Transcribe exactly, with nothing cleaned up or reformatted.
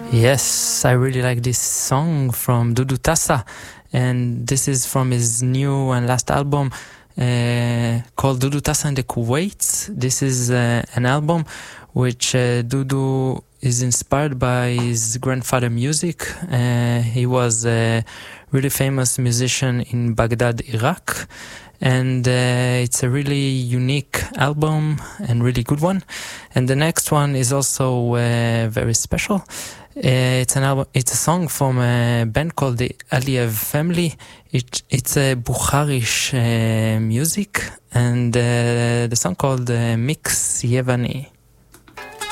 Yes, I really like this song from Dudu Tassa, and this is from his new and last album uh, called Dudu Tassa and the Kuwaits. This is uh, an album which uh, Dudu is inspired by his grandfather music. Uh, he was a really famous musician in Baghdad, Iraq, and uh, it's a really unique album and really good one. And the next one is also uh, very special. Uh, it's an album. It's a song from a band called the Aliyev Family. It, it's a Bukharish uh, music, and uh, the song called uh, Mix Yevani.